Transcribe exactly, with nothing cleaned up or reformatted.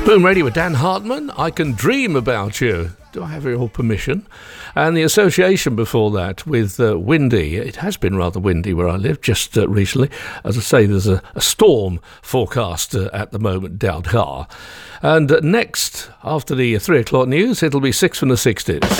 Boom Radio with Dan Hartman. I Can Dream About You. Do I have your permission? And the association before that with uh, windy. It has been rather windy where I live just uh, recently. As I say, there's a, a storm forecast uh, at the moment down here. And uh, next, after the three o'clock news, it'll be six from the sixties.